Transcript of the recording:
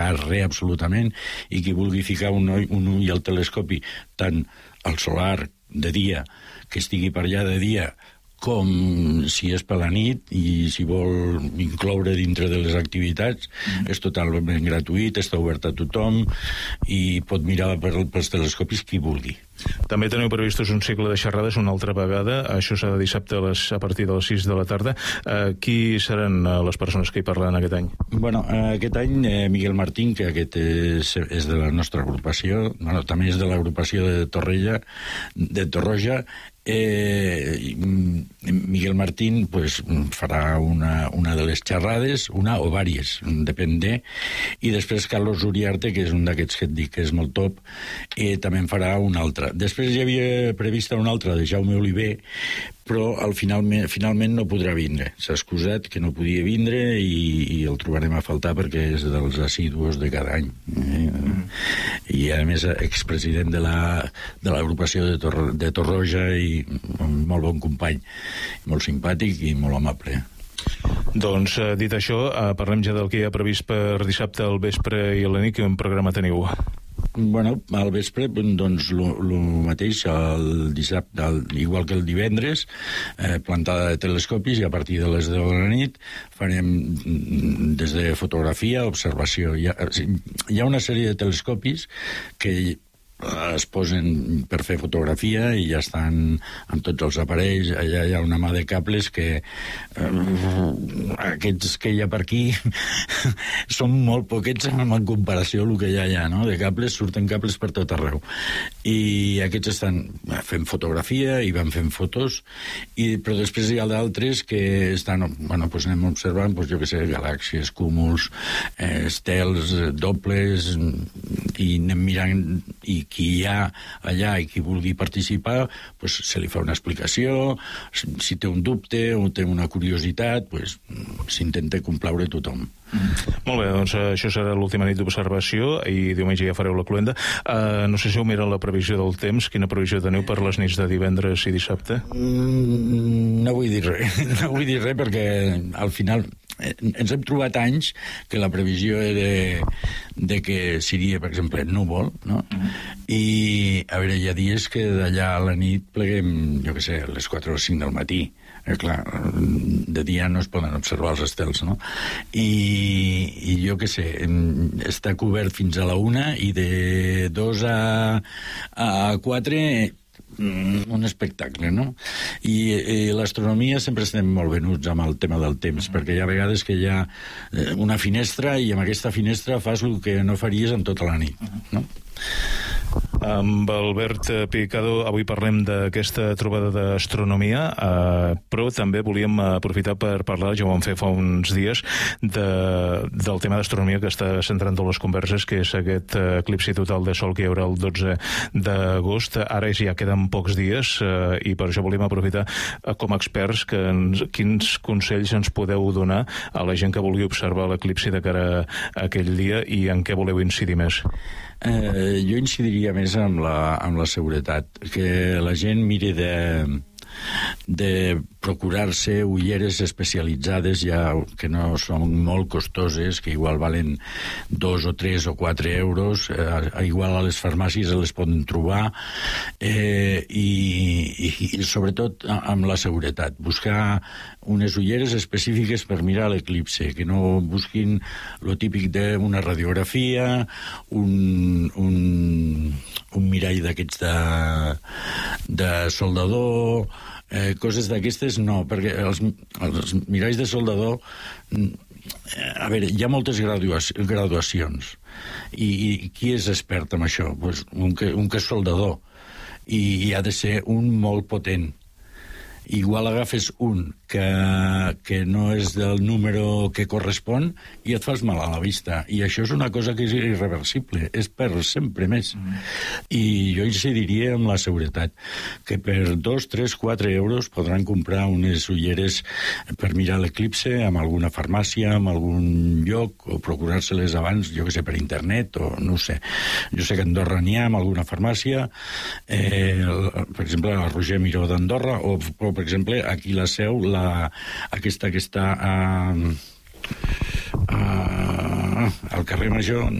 pagar res absolutament, i qui vulgui ficar un ull al telescopi, tant al solar de dia, que estigui per allà de dia, com si és per la nit, i si vol incloure dintre de les activitats, és totalment gratuït, està obert a tothom, i pot mirar pels telescopis qui vulgui. També teniu previstos un cicle de xerrades una altra vegada, això serà dissabte a partir de les 6 de la tarda. Qui seran les persones que hi parlaran aquest any? Bueno, aquest any Miguel Martín, que aquest és de la nostra agrupació, bueno, també és de l'agrupació de Torroja. Miguel Martín pues, farà una de les xerrades, una o vàries, depèn de, i després Carlos Uriarte, que és un d'aquests que et dic que és molt top, també en farà una altra. Després hi havia prevista una altra de Jaume Oliver, però finalment no podrà vindre. S'ha excusat que no podia vindre i el trobarem a faltar perquè és dels assidus de cada any. I a més expresident de l'agrupació de Torroja i un molt bon company, molt simpàtic i molt amable. Doncs dit això, parlem ja del que hi ha previst per dissabte al vespre i a la nit. Quin programa teniu? Bueno, al vespre, doncs, el mateix, el dissabte, igual que el divendres, plantada de telescopis, i a partir de les 10 de la nit farem des de fotografia, observació. Hi ha una sèrie de telescopis que es posen per fer fotografia i ja estan amb tots els aparells. Allà hi ha una mà de cables que aquests que hi ha per aquí són molt poquets en comparació al que hi ha allà, no? De cables, surten cables per tot arreu, i aquests estan fent fotografia i van fent fotos, però després hi ha d'altres que estan, bueno, doncs anem observant, jo què sé, galàxies, cúmuls, estels, dobles, i anem mirant, i qui hi ha allà i qui vulgui participar, pues, se li fa una explicació. Si té un dubte o té una curiositat, pues, s'intenta complaure tothom. Molt bé, doncs això serà l'última nit d'observació i diumenge ja fareu la cluenda. No sé si heu mirat la previsió del temps. Quina previsió teniu per les nits de divendres i dissabte? No vull dir res. No vull dir res perquè al final ens hem trobat anys que la previsió era de que seria, per exemple, núvol, no? I, a veure, hi ha dies que d'allà a la nit pleguem, jo què sé, a les 4 o 5 del matí. Clar, de dia no es poden observar els estels, no? I jo què sé, està cobert fins a la 1 i de 2 a 4 un espectacle, no? I l'astronomia sempre estem molt venuts amb el tema del temps, perquè hi ha vegades que hi ha una finestra i amb aquesta finestra fas el que no faries en tota la nit, no? Amb Albert Picado avui parlem d'aquesta trobada d'astronomia, però també volíem aprofitar per parlar, ja ho vam fer fa uns dies, del tema d'astronomia que està centrant totes les converses, que és aquest eclipsi total de sol que hi haurà el 12 d'agost. Ara ja queden pocs dies i per això volíem aprofitar com a experts quins consells ens podeu donar a la gent que vulgui observar l'eclipsi de cara a aquell dia i en què voleu incidir més. Jo incidiria més amb la seguretat, que la gent miri de procurar-se ulleres especialitzades, ja que no són molt costoses, que igual valen 2 o 3 o 4 euros, igual a les farmàcies les poden trobar, i sobretot amb la seguretat, buscar unes ulleres específiques per mirar l'eclipse, que no busquin lo típic d'una radiografia, un mirall d'aquests de soldador, coses d'aquestes no, perquè els miralls de soldador, a veure, hi ha moltes graduacions, i qui és expert en això? Pues un que és soldador, i ha de ser un molt potent. Igual agafes un que no és del número que correspon i et fas mal a la vista, i això és una cosa que és irreversible, és per sempre més. I jo incidiria en la seguretat, que per 2, 3, 4 euros podran comprar unes ulleres per mirar l'eclipse en alguna farmàcia, en algun lloc, o procurar-se-les abans, jo que sé, per internet, o no sé. Jo sé que a Andorra n'hi ha, en alguna farmàcia, per exemple, el Roger Miró d'Andorra, o per exemple, aquí la Seu, aquesta que està al carrer Major,